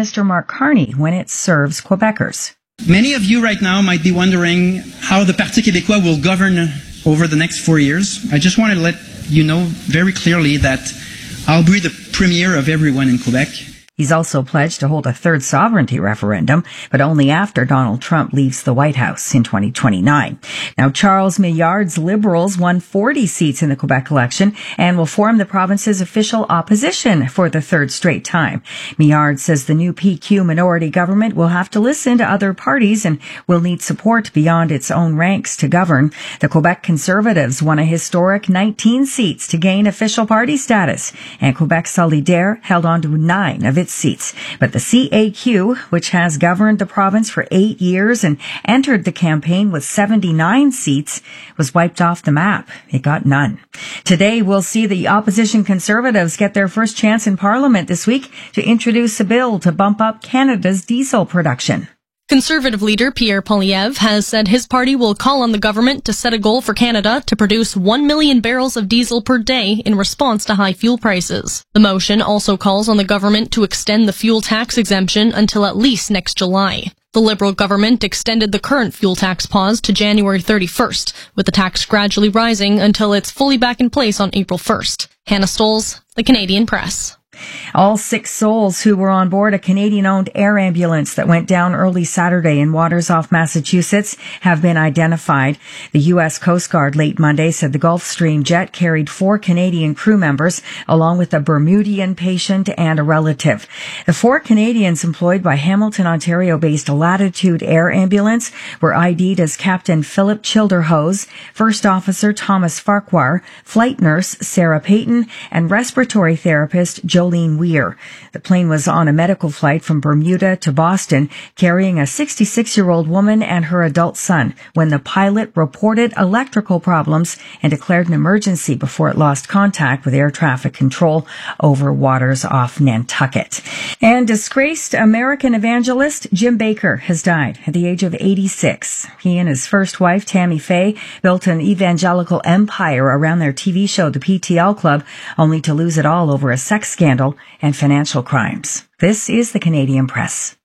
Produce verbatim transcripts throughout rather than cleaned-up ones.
Minister Mark Carney when it serves Quebecers. Many of you right now might be wondering how the Parti Québécois will govern over the next four years. I just want to let you know very clearly that I'll be the premier of everyone in Quebec. He's also pledged to hold a third sovereignty referendum, but only after Donald Trump leaves the White House in twenty twenty-nine. Now, Charles Millard's Liberals won forty seats in the Quebec election and will form the province's official opposition for the third straight time. Millard says the new P Q minority government will have to listen to other parties and will need support beyond its own ranks to govern. The Quebec Conservatives won a historic nineteen seats to gain official party status, and Quebec Solidaire held on to nine of its seats. But the C A Q, which has governed the province for eight years and entered the campaign with seventy-nine seats, was wiped off the map. It got none. Today, we'll see the opposition Conservatives get their first chance in Parliament this week to introduce a bill to bump up Canada's diesel production. Conservative leader Pierre Poilievre has said his party will call on the government to set a goal for Canada to produce one million barrels of diesel per day in response to high fuel prices. The motion also calls on the government to extend the fuel tax exemption until at least next July. The Liberal government extended the current fuel tax pause to January thirty-first, with the tax gradually rising until it's fully back in place on April first. Hannah Stolz, The Canadian Press. All six souls who were on board a Canadian-owned air ambulance that went down early Saturday in waters off Massachusetts have been identified. The U S Coast Guard late Monday said the Gulfstream jet carried four Canadian crew members, along with a Bermudian patient and a relative. The four Canadians employed by Hamilton, Ontario-based Latitude Air Ambulance were I D'd as Captain Philip Childerhose, First Officer Thomas Farquhar, Flight Nurse Sarah Payton, and Respiratory Therapist Jolene Weir. The plane was on a medical flight from Bermuda to Boston, carrying a sixty-six-year-old woman and her adult son, when the pilot reported electrical problems and declared an emergency before it lost contact with air traffic control over waters off Nantucket. And disgraced American evangelist Jim Bakker has died at the age of eighty-six. He and his first wife, Tammy Faye, built an evangelical empire around their T V show, The P T L Club, only to lose it all over a sex scandal and financial crimes. This is the Canadian Press.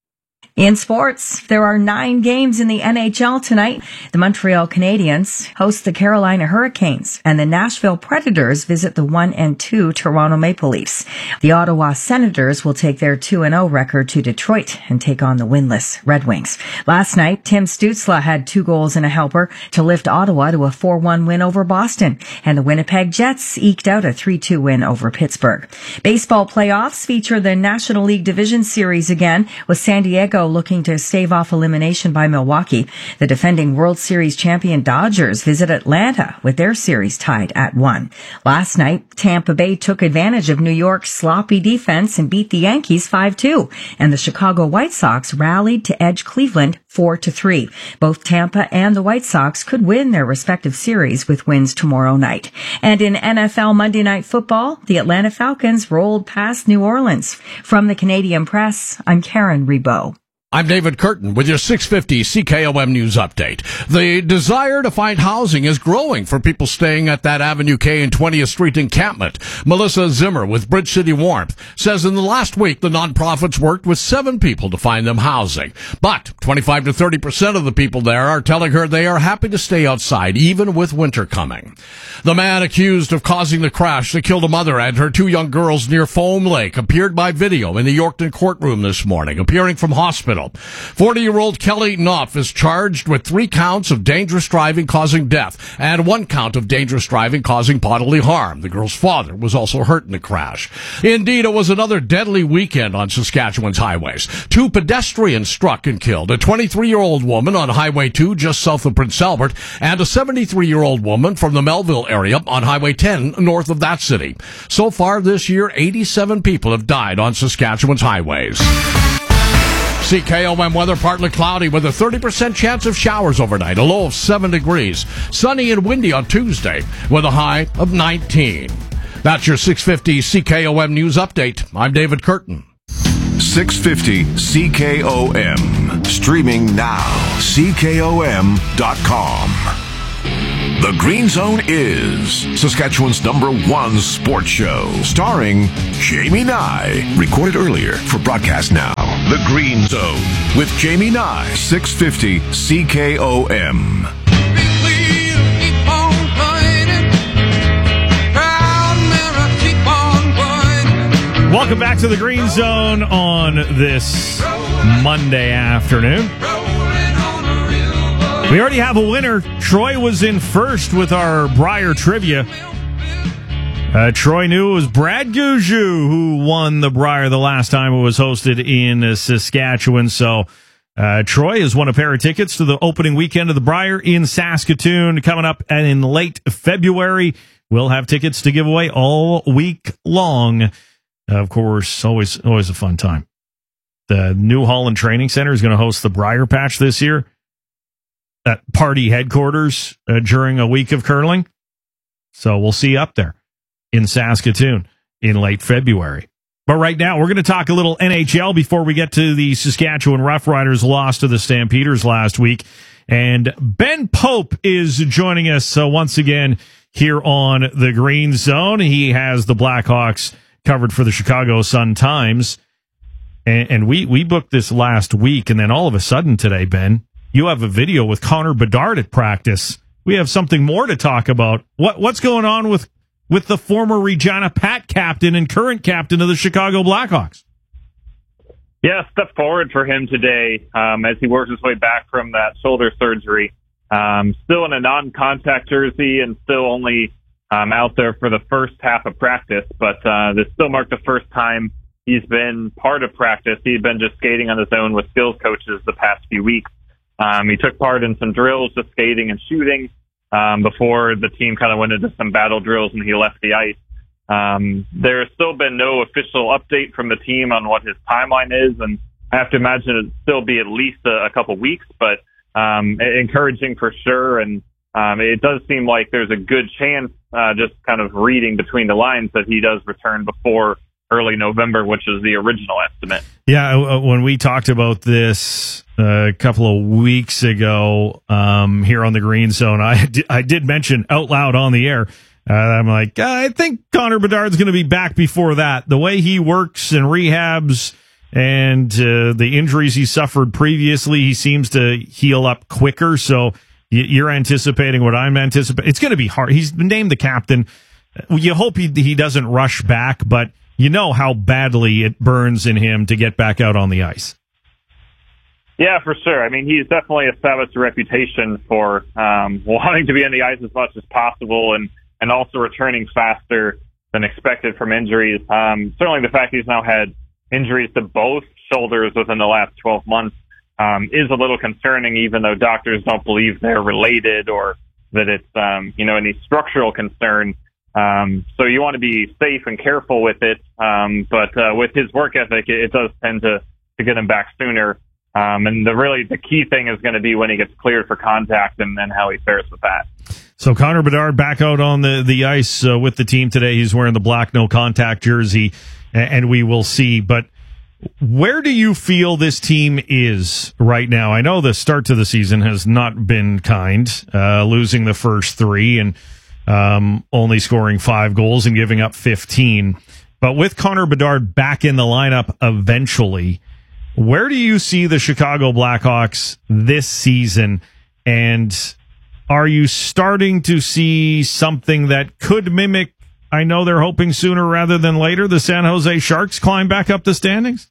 In sports, there are nine games in the N H L tonight. The Montreal Canadiens host the Carolina Hurricanes, and the Nashville Predators visit the one and two Toronto Maple Leafs. The Ottawa Senators will take their two and oh record to Detroit and take on the winless Red Wings. Last night, Tim Stützle had two goals and a helper to lift Ottawa to a four one win over Boston, and the Winnipeg Jets eked out a three two win over Pittsburgh. Baseball playoffs feature the National League Division Series again, with San Diego looking to stave off elimination by Milwaukee. The defending World Series champion Dodgers visit Atlanta with their series tied at one. Last night, Tampa Bay took advantage of New York's sloppy defense and beat the Yankees five two, and the Chicago White Sox rallied to edge Cleveland four to three. Both Tampa and the White Sox could win their respective series with wins tomorrow night. And in N F L Monday Night Football, the Atlanta Falcons rolled past New Orleans. From the Canadian Press, I'm Karen Rebow. I'm David Curtin with your six fifty C K O M News Update. The desire to find housing is growing for people staying at that Avenue K and twentieth Street encampment. Melissa Zimmer with Bridge City Warmth says in the last week the nonprofits worked with seven people to find them housing. But twenty-five to thirty percent of the people there are telling her they are happy to stay outside even with winter coming. The man accused of causing the crash that killed a mother and her two young girls near Foam Lake appeared by video in the Yorkton courtroom this morning, appearing from hospital. forty-year-old Kelly Knopf is charged with three counts of dangerous driving causing death and one count of dangerous driving causing bodily harm. The girl's father was also hurt in the crash. Indeed, it was another deadly weekend on Saskatchewan's highways. Two pedestrians struck and killed a twenty-three-year-old woman on Highway two just south of Prince Albert and a seventy-three-year-old woman from the Melville area on Highway ten north of that city. So far this year, eighty-seven people have died on Saskatchewan's highways. C K O M weather, partly cloudy with a thirty percent chance of showers overnight, a low of seven degrees. Sunny and windy on Tuesday with a high of nineteen. That's your six fifty C K O M News Update. I'm David Curtin. six fifty C K O M. Streaming now. C K O M dot com. The Green Zone is Saskatchewan's number one sports show, starring Jamie Nye. Recorded earlier for broadcast now. The Green Zone with Jamie Nye, six fifty C K O M. Welcome back to the Green Zone on this Monday afternoon. We already have a winner. Troy was in first with our Briar trivia. Uh, Troy knew it was Brad Gouju who won the Briar the last time it was hosted in uh, Saskatchewan. So uh, Troy has won a pair of tickets to the opening weekend of the Briar in Saskatoon coming up in late February. We'll have tickets to give away all week long. Of course, always always a fun time. The New Holland Training Center is going to host the Briar Patch this year at party headquarters uh, during a week of curling. So we'll see you up there in Saskatoon in late February. But right now, we're going to talk a little N H L before we get to the Saskatchewan Roughriders loss to the Stampeders last week. And Ben Pope is joining us uh, once again here on the Green Zone. He has the Blackhawks covered for the Chicago Sun-Times. And, and we, we booked this last week, and then all of a sudden today, Ben, you have a video with Connor Bedard at practice. We have something more to talk about. What What's going on with, with the former Regina Pat captain and current captain of the Chicago Blackhawks? Yeah, step forward for him today um, as he works his way back from that shoulder surgery. Um, still in a non-contact jersey and still only Um, out there for the first half of practice, but uh, this still marked the first time he's been part of practice. He'd been just skating on his own with skills coaches the past few weeks. Um, he took part in some drills, just skating and shooting, um, before the team kind of went into some battle drills and he left the ice. Um, there's still been no official update from the team on what his timeline is, and I have to imagine it'd still be at least a, a couple weeks, but um, encouraging for sure. And Um, it does seem like there's a good chance, uh, just kind of reading between the lines, that he does return before early November, which is the original estimate. Yeah, when we talked about this uh, a couple of weeks ago um, here on the Green Zone, I, d- I did mention out loud on the air, uh, I'm like, I think Connor Bedard's going to be back before that. The way he works and rehabs and uh, the injuries he suffered previously, he seems to heal up quicker, so you're anticipating what I'm anticipating. It's going to be hard. He's been named the captain. You hope he he doesn't rush back, but you know how badly it burns in him to get back out on the ice. Yeah, for sure. I mean, he's definitely established a reputation for um, wanting to be on the ice as much as possible and, and also returning faster than expected from injuries. Um, certainly the fact he's now had injuries to both shoulders within the last twelve months Um, is a little concerning, even though doctors don't believe they're related or that it's, um, you know, any structural concern. Um, so you want to be safe and careful with it. Um, but uh, with his work ethic, it, it does tend to, to get him back sooner. Um, and the really the key thing is going to be when he gets cleared for contact and, and how he fares with that. So Connor Bedard back out on the, the ice uh, with the team today. He's wearing the black no contact jersey, and, and we will see. But where do you feel this team is right now? I know the start to the season has not been kind, uh, losing the first three and um, only scoring five goals and giving up fifteen. But with Connor Bedard back in the lineup eventually, where do you see the Chicago Blackhawks this season? And are you starting to see something that could mimic, I know they're hoping sooner rather than later, the San Jose Sharks climb back up the standings?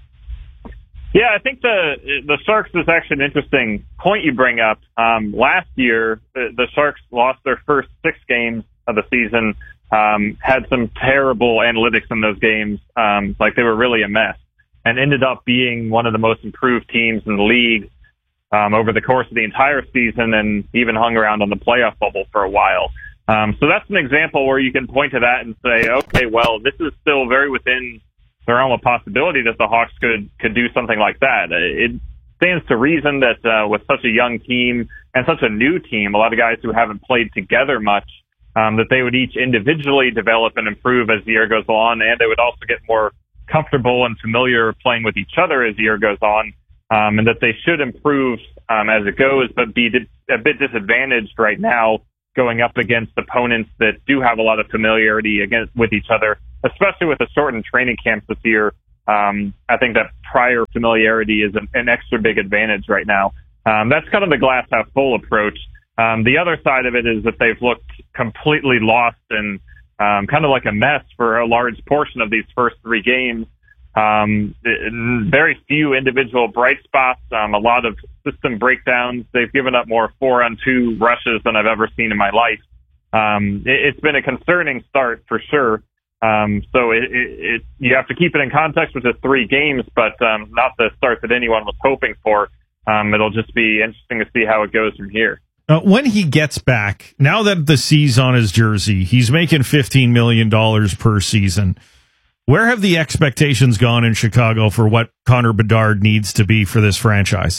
Yeah, I think the the Sharks is actually an interesting point you bring up. Um, last year, the, the Sharks lost their first six games of the season, um, had some terrible analytics in those games, um, like they were really a mess, and ended up being one of the most improved teams in the league um, over the course of the entire season, and even hung around on the playoff bubble for a while. Um, so that's an example where you can point to that and say, okay, well, this is still very within the realm of possibility that the Hawks could, could do something like that. It stands to reason that uh, with such a young team and such a new team, a lot of guys who haven't played together much, um, that they would each individually develop and improve as the year goes on, and they would also get more comfortable and familiar playing with each other as the year goes on, um, and that they should improve um, as it goes, but be a bit disadvantaged right now going up against opponents that do have a lot of familiarity against with each other, especially with the shortened training camps this year. Um, I think that prior familiarity is an, an extra big advantage right now. Um, that's kind of the glass half full approach. Um, the other side of it is that they've looked completely lost and um, kind of like a mess for a large portion of these first three games. Um, very few individual bright spots, um, a lot of system breakdowns. They've given up more four on two rushes than I've ever seen in my life. Um, it, it's been a concerning start for sure. Um, so it, it, it, you have to keep it in context with the three games, but um, not the start that anyone was hoping for. Um, it'll just be interesting to see how it goes from here. Uh, when he gets back, now that the C's on his jersey, he's making fifteen million dollars per season. Where have the expectations gone in Chicago for what Connor Bedard needs to be for this franchise?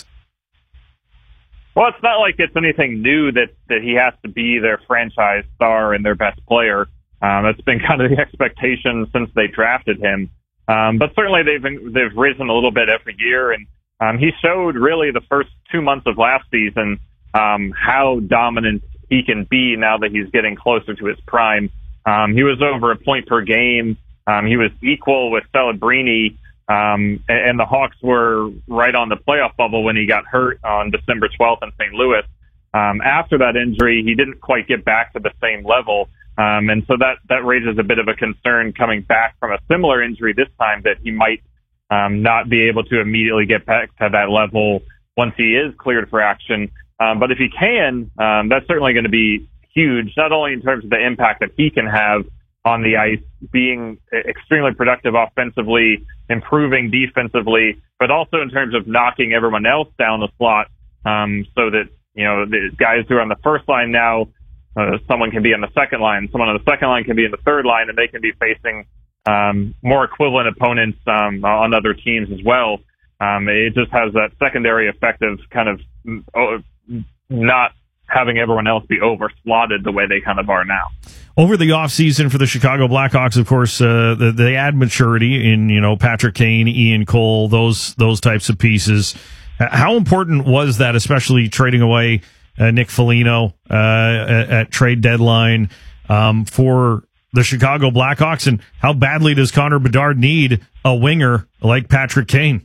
Well, it's not like it's anything new that, that he has to be their franchise star and their best player. Um, that's been kind of the expectation since they drafted him. Um, but certainly they've been, they've risen a little bit every year. And um, he showed really the first two months of last season um, how dominant he can be now that he's getting closer to his prime. Um, he was over a point per game. Um, he was equal with Celebrini, um, and, and the Hawks were right on the playoff bubble when he got hurt on December twelfth in Saint Louis. Um, after that injury, he didn't quite get back to the same level, um, and so that, that raises a bit of a concern coming back from a similar injury this time that he might um, not be able to immediately get back to that level once he is cleared for action. Um, but if he can, um, that's certainly going to be huge, not only in terms of the impact that he can have on the ice, being extremely productive offensively, improving defensively, but also in terms of knocking everyone else down the slot, um, so that, you know, the guys who are on the first line now, uh, someone can be on the second line, someone on the second line can be in the third line, and they can be facing um, more equivalent opponents um, on other teams as well. Um, it just has that secondary effect of kind of uh, not having everyone else be over-slotted the way they kind of are now. Over the offseason for the Chicago Blackhawks, of course, uh, they, they add maturity in, you know, Patrick Kane, Ian Cole, those those types of pieces. How important was that, especially trading away uh, Nick Foligno uh, at, at trade deadline um, for the Chicago Blackhawks? And how badly does Connor Bedard need a winger like Patrick Kane?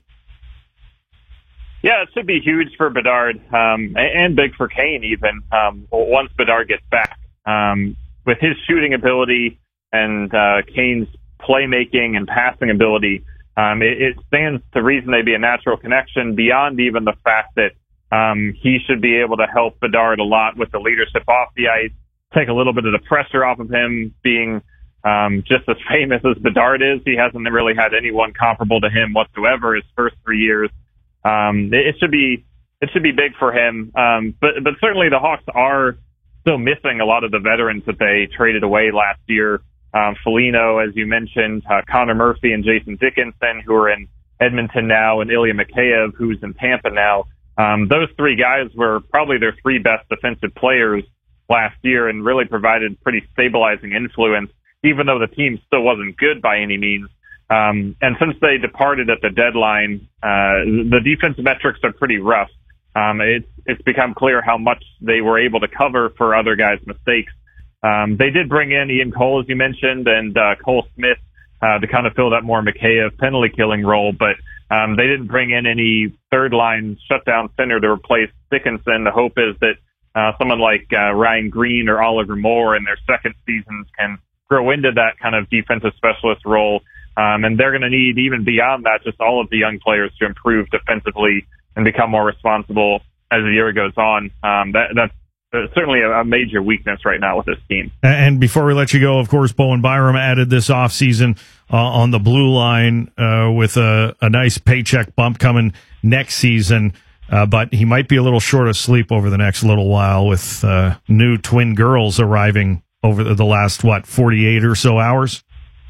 Yeah, it should be huge for Bedard um, and big for Kane even um, once Bedard gets back. Um, with his shooting ability and uh, Kane's playmaking and passing ability, um, it, it stands to reason they'd be a natural connection beyond even the fact that um, he should be able to help Bedard a lot with the leadership off the ice, take a little bit of the pressure off of him being um, just as famous as Bedard is. He hasn't really had anyone comparable to him whatsoever his first three years. Um, it, it should be it should be big for him, um, but but certainly the Hawks are still missing a lot of the veterans that they traded away last year. Um, Foligno, as you mentioned, uh, Connor Murphy and Jason Dickinson, who are in Edmonton now, and Ilya Mikheyev, who's in Tampa now. Um, those three guys were probably their three best defensive players last year and really provided pretty stabilizing influence, even though the team still wasn't good by any means. Um, and since they departed at the deadline, uh, the defensive metrics are pretty rough. Um, it's, it's become clear how much they were able to cover for other guys' mistakes. Um, they did bring in Ian Cole, as you mentioned, and uh, Cole Smith uh, to kind of fill that more Mikheyev penalty-killing role, but um, they didn't bring in any third-line shutdown center to replace Dickinson. The hope is that uh, someone like uh, Ryan Green or Oliver Moore in their second seasons can grow into that kind of defensive specialist role. Um, and they're going to need, even beyond that, just all of the young players to improve defensively and become more responsible as the year goes on. Um, that, that's certainly a, a major weakness right now with this team. And before we let you go, of course, Bowen Byram added this offseason uh, on the blue line uh, with a, a nice paycheck bump coming next season. Uh, but he might be a little short of sleep over the next little while with uh, new twin girls arriving over the, the last, what, forty-eight or so hours?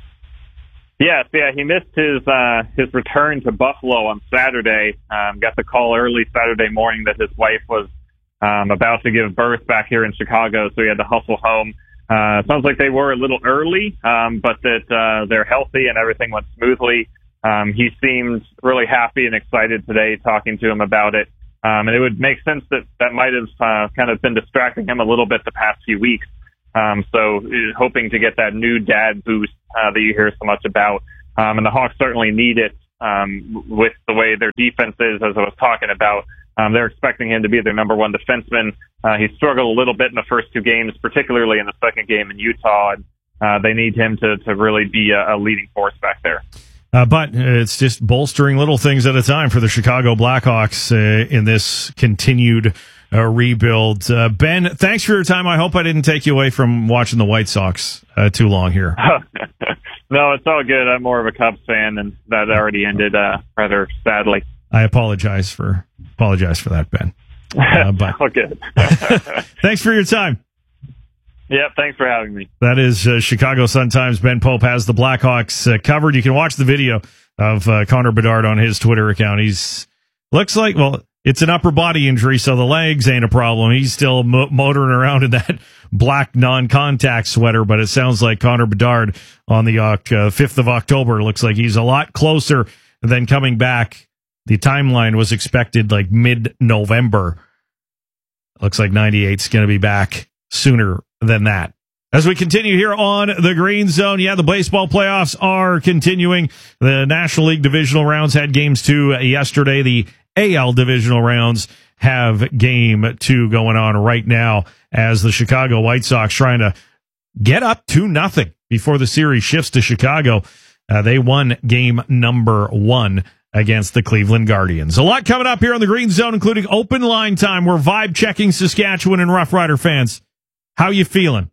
Yes, yeah, he missed his uh, his return to Buffalo on Saturday. Um, got the call early Saturday morning that his wife was um, about to give birth back here in Chicago, so he had to hustle home. Uh, sounds like they were a little early, um, but that uh, they're healthy and everything went smoothly. Um, he seemed really happy and excited today talking to him about it. Um, and it would make sense that that might have uh, kind of been distracting him a little bit the past few weeks. Um, so uh, hoping to get that new dad boost uh, that you hear so much about. Um, and the Hawks certainly need it um, with the way their defense is, as I was talking about. Um, they're expecting him to be their number one defenseman. Uh, he struggled a little bit in the first two games, particularly in the second game in Utah, and uh, they need him to, to really be a, a leading force back there. Uh, but it's just bolstering little things at a time for the Chicago Blackhawks uh, in this continued uh, rebuild. Uh, Ben, thanks for your time. I hope I didn't take you away from watching the White Sox uh, too long here. No, it's all good. I'm more of a Cubs fan, and that already ended uh, rather sadly. I apologize for apologize for that, Ben. Uh, but all good. Thanks for your time. Yeah, thanks for having me. That is uh, Chicago Sun-Times. Ben Pope has the Blackhawks uh, covered. You can watch the video of uh, Connor Bedard on his Twitter account. He's looks like, well, it's an upper body injury, so the legs ain't a problem. He's still mo- motoring around in that black non-contact sweater, but it sounds like Connor Bedard on the uh, fifth of October looks like he's a lot closer than coming back. The timeline was expected like mid-November. Looks like ninety-eight's going to be back sooner than that. As we continue here on the Green Zone, yeah, the baseball playoffs are continuing. The National League divisional rounds had games two yesterday. The A L divisional rounds have game two going on right now as the Chicago White Sox trying to get up two nothing before the series shifts to Chicago. Uh, they won game number one against the Cleveland Guardians. A lot coming up here on the Green Zone, including open line time. We're vibe checking Saskatchewan and Rough Rider fans. How you feeling?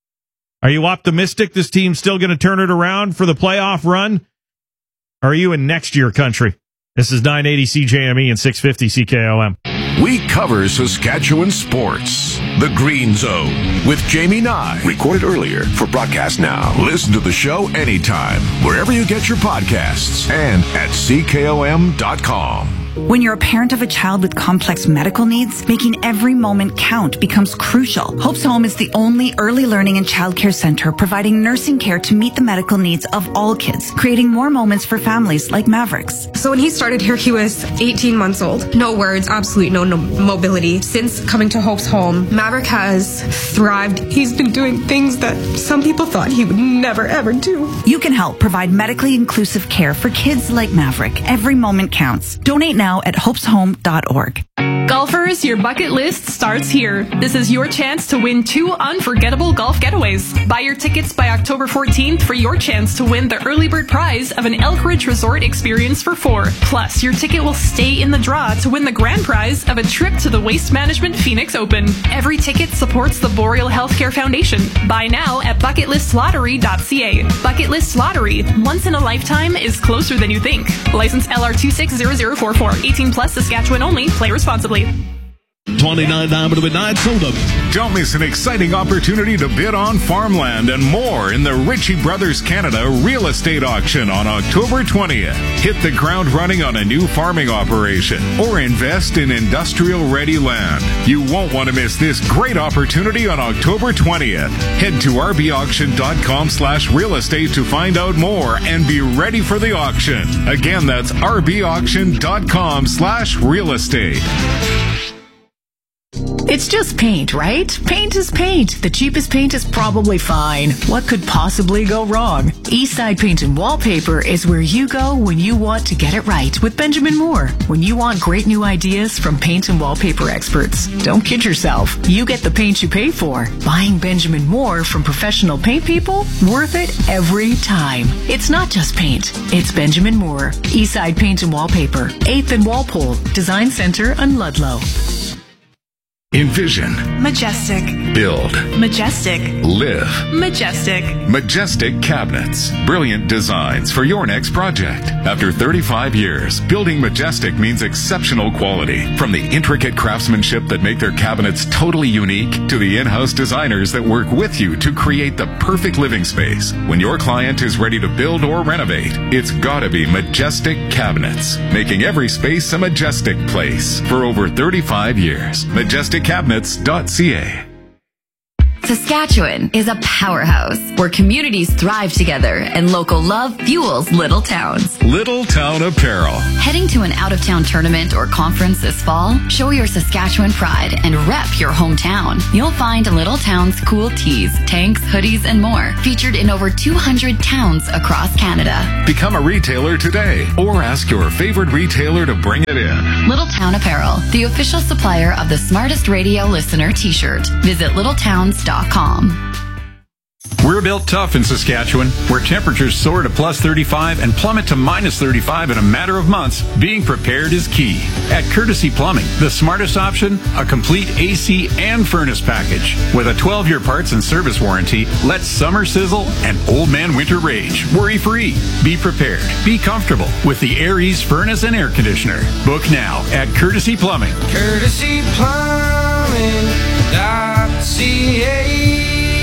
Are you optimistic this team's still going to turn it around for the playoff run? Or are you in next year country? This is nine eighty C J M E and six fifty C K O M. We cover Saskatchewan sports. The Green Zone with Jamie Nye. Recorded earlier for broadcast now. Listen to the show anytime, wherever you get your podcasts and at C K O M dot com. When you're a parent of a child with complex medical needs, making every moment count becomes crucial. Hope's Home is the only early learning and childcare center providing nursing care to meet the medical needs of all kids, creating more moments for families like Mavericks. So when he started here, he was eighteen months old. No words, absolutely no, no mobility. Since coming to Hope's Home, Maverick has thrived. He's been doing things that some people thought he would never, ever do. You can help provide medically inclusive care for kids like Maverick. Every moment counts. Donate now at hopes home dot org. Golfers, your bucket list starts here. This is your chance to win two unforgettable golf getaways. Buy your tickets by October fourteenth for your chance to win the early bird prize of an Elk Ridge Resort experience for four. Plus, your ticket will stay in the draw to win the grand prize of a trip to the Waste Management Phoenix Open. Every ticket supports the Boreal Healthcare Foundation. Buy now at bucket list lottery dot c a. Bucket List Lottery, once in a lifetime, is closer than you think. License L R two six zero zero four four. eighteen plus, Saskatchewan only. Play responsibly. twenty-nine down to the midnight soda. Don't miss an exciting opportunity to bid on farmland and more in the Ritchie Brothers Canada Real Estate Auction on October twentieth. Hit the ground running on a new farming operation or invest in industrial-ready land. You won't want to miss this great opportunity on October twentieth. Head to r b auction dot com slash real estate to find out more and be ready for the auction. Again, that's r b auction dot com slash real estate. It's just paint, right? Paint is paint. The cheapest paint is probably fine. What could possibly go wrong? Eastside Paint and Wallpaper is where you go when you want to get it right with Benjamin Moore. When you want great new ideas from paint and wallpaper experts. Don't kid yourself. You get the paint you pay for. Buying Benjamin Moore from professional paint people, worth it every time. It's not just paint. It's Benjamin Moore. Eastside Paint and Wallpaper. eighth and Walpole. Design Center on Ludlow. Envision. Majestic. Build. Majestic. Live. Majestic. Majestic Cabinets. Brilliant designs for your next project. After thirty-five years, building Majestic means exceptional quality. From the intricate craftsmanship that make their cabinets totally unique to the in-house designers that work with you to create the perfect living space. When your client is ready to build or renovate, it's gotta be Majestic Cabinets, making every space a majestic place for over thirty-five years. majestic cabinets dot c a. Saskatchewan is a powerhouse where communities thrive together and local love fuels little towns. Little Town Apparel. Heading to an out-of-town tournament or conference this fall? Show your Saskatchewan pride and rep your hometown. You'll find Little Town's cool tees, tanks, hoodies, and more featured in over two hundred towns across Canada. Become a retailer today or ask your favorite retailer to bring it in. Little Town Apparel, the official supplier of the Smartest Radio Listener t-shirt. Visit little towns dot com. We're built tough in Saskatchewan, where temperatures soar to plus thirty-five and plummet to minus thirty-five in a matter of months. Being prepared is key. At Courtesy Plumbing, the smartest option, a complete A C and furnace package. With a twelve-year parts and service warranty, let summer sizzle and old man winter rage. Worry-free. Be prepared. Be comfortable with the Air Ease furnace and air conditioner. Book now at Courtesy Plumbing. Courtesy Plumbing dot C A.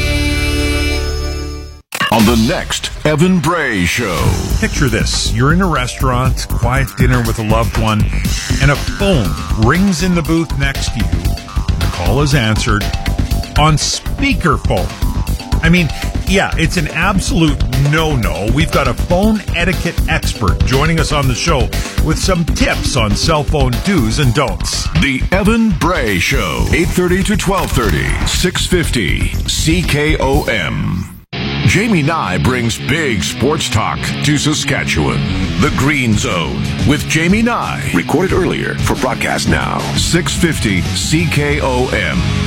On the next Evan Bray Show. Picture this. You're in a restaurant, quiet dinner with a loved one, and a phone rings in the booth next to you. The call is answered on speakerphone. I mean, yeah, it's an absolute no-no. We've got a phone etiquette expert joining us on the show with some tips on cell phone do's and don'ts. The Evan Bray Show, eight thirty to twelve thirty, six fifty C K O M. Jamie Nye brings big sports talk to Saskatchewan. The Green Zone with Jamie Nye. Recorded earlier for broadcast now. six fifty C K O M.